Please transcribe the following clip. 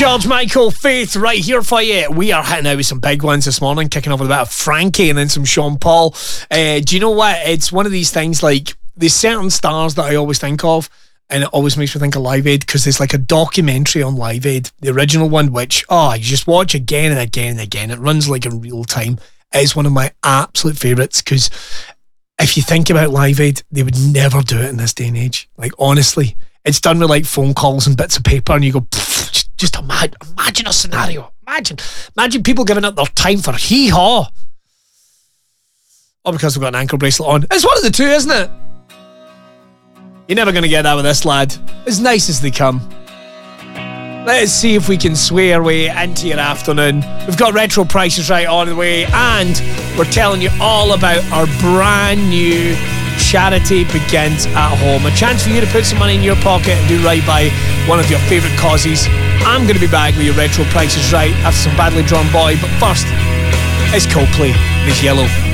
George Michael, Faith, right here for you. We are hitting out with some big ones this morning, kicking off with a bit of Frankie and then some Sean Paul. Do you know what? It's one of these things, like, there's certain stars that I always think of, and it always makes me think of Live Aid, because there's like a documentary on Live Aid, the original one, which, you just watch again and again and again. It runs like in real time. It is one of my absolute favourites, because if you think about Live Aid, they would never do it in this day and age. Like, honestly, it's done with like phone calls and bits of paper, and you go, just imagine a scenario. Imagine people giving up their time for hee-haw. Or because we've got an ankle bracelet on. It's one of the two, isn't it? You're never going to get that with this lad. As nice as they come. Let's see if we can sway our way into your afternoon. We've got Retro Prices Right on the way, and we're telling you all about our brand new Charity Begins at Home. A chance for you to put some money in your pocket and do right by one of your favourite causes. I'm going to be back with your Retro Prices Right after some Badly Drawn Boy, but first, it's Coldplay. It's Yellow.